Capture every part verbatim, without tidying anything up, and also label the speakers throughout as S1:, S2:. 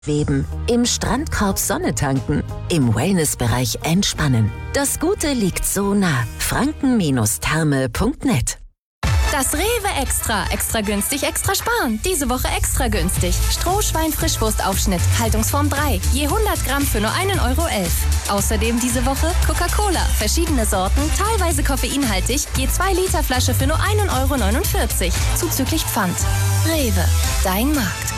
S1: Weben, im Strandkorb Sonne tanken, im Wellnessbereich entspannen. Das Gute liegt so nah. franken Therme punkt net.
S2: Das Rewe Extra. Extra günstig, extra sparen. Diese Woche extra günstig. Strohschwein-Frischwurstaufschnitt. Haltungsform drei. Je hundert Gramm für nur einen Euro elf. Außerdem diese Woche Coca-Cola. Verschiedene Sorten, teilweise koffeinhaltig. Je zwei Liter Flasche für nur einen Euro neunundvierzig. Zuzüglich Pfand. Rewe. Dein Markt.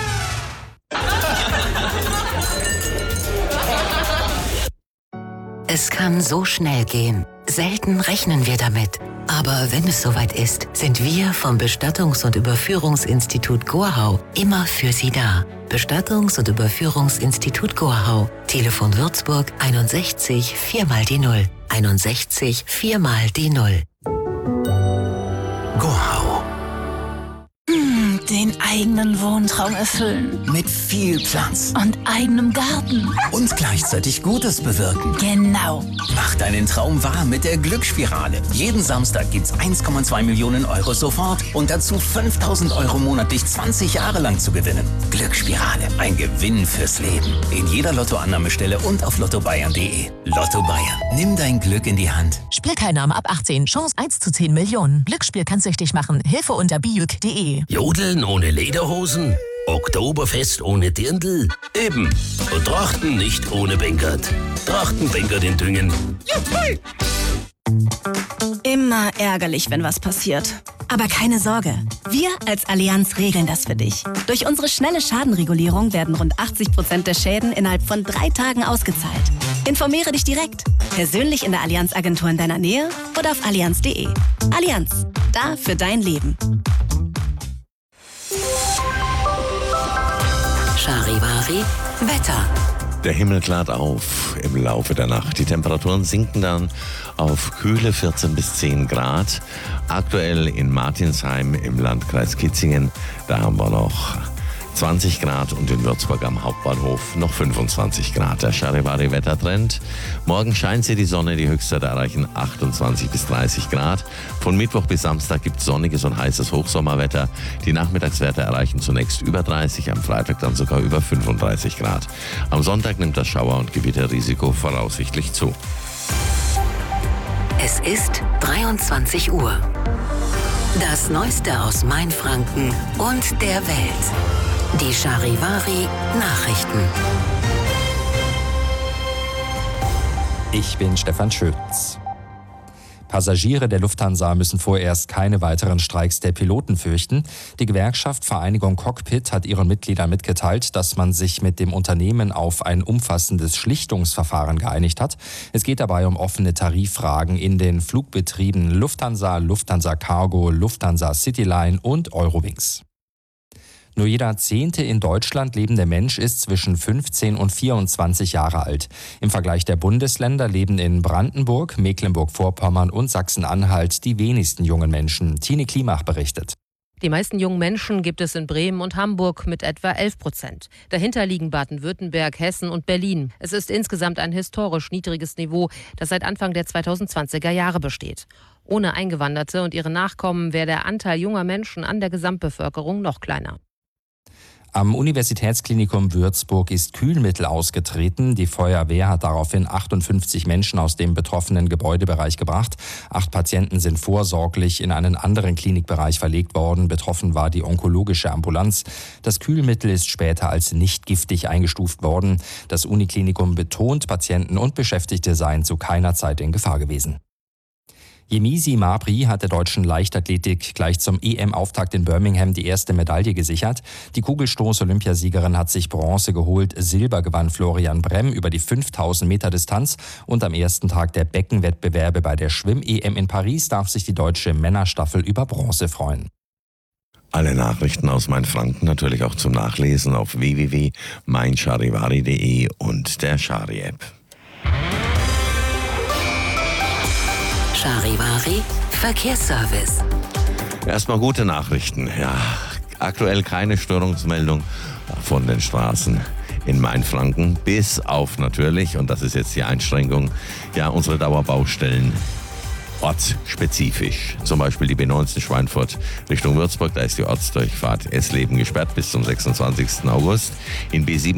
S3: Es kann so schnell gehen. Selten rechnen wir damit. Aber wenn es soweit ist, sind wir vom Bestattungs- und Überführungsinstitut Gorhau immer für Sie da. Bestattungs- und Überführungsinstitut Gorhau. Telefon Würzburg einundsechzig vier mal die Null. einundsechzig vier mal die Null.
S4: Gorhau.
S5: Hm, den eigenen Wohntraum erfüllen.
S4: Mit viel Platz.
S5: Und eigenem Garten.
S4: Und gleichzeitig Gutes bewirken.
S5: Genau.
S4: Mach deinen Traum wahr mit der Glücksspirale. Jeden Samstag gibt's eins Komma zwei Millionen Euro sofort und dazu fünftausend Euro monatlich zwanzig Jahre lang zu gewinnen. Glücksspirale, ein Gewinn fürs Leben. In jeder Lottoannahmestelle und auf lotto bayern punkt de. Lotto Bayern, nimm dein Glück in die Hand.
S6: Spielteilnahme ab achtzehn, Chance eins zu zehn Millionen. Glücksspiel kann süchtig machen. Hilfe unter bijuk punkt de.
S7: Jodeln ohne Lederhosen? Oktoberfest ohne Dirndl? Eben. Und Trachten nicht ohne Bänkert. Trachtenbänkert in Düngen. Juhu!
S8: Immer ärgerlich, wenn was passiert. Aber keine Sorge, wir als Allianz regeln das für dich. Durch unsere schnelle Schadenregulierung werden rund achtzig Prozent der Schäden innerhalb von drei Tagen ausgezahlt. Informiere dich direkt, persönlich in der Allianz-Agentur in deiner Nähe oder auf allianz punkt de. Allianz, da für dein Leben.
S3: Charivari Wetter.
S9: Der Himmel klart auf im Laufe der Nacht. Die Temperaturen sinken dann auf kühle vierzehn bis zehn Grad. Aktuell in Martinsheim im Landkreis Kitzingen, da haben wir noch zwanzig Grad und in Würzburg am Hauptbahnhof noch fünfundzwanzig Grad. Der Charivari-Wettertrend. Morgen scheint sie die Sonne, die Höchstwerte erreichen achtundzwanzig bis dreißig Grad. Von Mittwoch bis Samstag gibt es sonniges und heißes Hochsommerwetter. Die Nachmittagswerte erreichen zunächst über dreißig, am Freitag dann sogar über fünfunddreißig Grad. Am Sonntag nimmt das Schauer- und Gewitterrisiko voraussichtlich zu.
S3: Es ist dreiundzwanzig Uhr. Das Neueste aus Mainfranken und der Welt. Die Charivari-Nachrichten.
S10: Ich bin Stefan Schütz. Passagiere der Lufthansa müssen vorerst keine weiteren Streiks der Piloten fürchten. Die Gewerkschaft Vereinigung Cockpit hat ihren Mitgliedern mitgeteilt, dass man sich mit dem Unternehmen auf ein umfassendes Schlichtungsverfahren geeinigt hat. Es geht dabei um offene Tariffragen in den Flugbetrieben Lufthansa, Lufthansa Cargo, Lufthansa Cityline und Eurowings. Nur jeder zehnte in Deutschland lebende Mensch ist zwischen fünfzehn und vierundzwanzig Jahre alt. Im Vergleich der Bundesländer leben in Brandenburg, Mecklenburg-Vorpommern und Sachsen-Anhalt die wenigsten jungen Menschen. Tine Klimach berichtet.
S11: Die meisten jungen Menschen gibt es in Bremen und Hamburg mit etwa elf Prozent. Dahinter liegen Baden-Württemberg, Hessen und Berlin. Es ist insgesamt ein historisch niedriges Niveau, das seit Anfang der zweitausendzwanziger Jahre besteht. Ohne Eingewanderte und ihre Nachkommen wäre der Anteil junger Menschen an der Gesamtbevölkerung noch kleiner.
S10: Am Universitätsklinikum Würzburg ist Kühlmittel ausgetreten. Die Feuerwehr hat daraufhin achtundfünfzig Menschen aus dem betroffenen Gebäudebereich gebracht. Acht Patienten sind vorsorglich in einen anderen Klinikbereich verlegt worden. Betroffen war die onkologische Ambulanz. Das Kühlmittel ist später als nicht giftig eingestuft worden. Das Uniklinikum betont, Patienten und Beschäftigte seien zu keiner Zeit in Gefahr gewesen. Yemisi Mabry hat der deutschen Leichtathletik gleich zum E M-Auftakt in Birmingham die erste Medaille gesichert. Die Kugelstoß-Olympiasiegerin hat sich Bronze geholt. Silber gewann Florian Bremm über die fünftausend Meter Distanz. Und am ersten Tag der Beckenwettbewerbe bei der Schwimm-E M in Paris darf sich die deutsche Männerstaffel über Bronze freuen.
S9: Alle Nachrichten aus Mainfranken natürlich auch zum Nachlesen auf w w w punkt mein charivari punkt de und der Chari-App.
S3: Charivari Verkehrsservice.
S9: Erstmal gute Nachrichten. Ja, aktuell keine Störungsmeldung von den Straßen in Mainfranken, bis auf natürlich, und das ist jetzt die Einschränkung, ja, unsere Dauerbaustellen ortsspezifisch. Zum Beispiel die B neunzehn Schweinfurt Richtung Würzburg, da ist die Ortsdurchfahrt Essleben gesperrt bis zum sechsundzwanzigsten August. In B